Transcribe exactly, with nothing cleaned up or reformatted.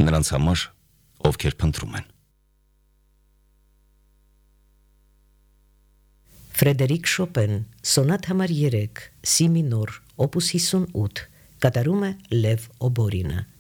նրանց համար, ովքեր փնտրում են։ Ֆրեդերիկ Շոպեն, սոնատ համար երեք, սի մինոր, օպուս հիսունութ, կատարում է Լև Օբորինը։